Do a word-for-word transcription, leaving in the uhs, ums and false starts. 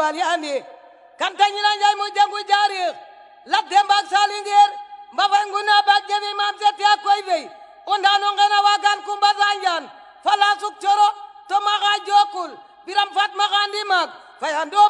wal yandi kanta ñina njay mu jangu jaarix la dembak salingeer mbafay nguna bak jebi mam seti akoy wey ondano ngena wagan kumba zanjan fala suk coro to maga jokul biram fat magandi mag fayando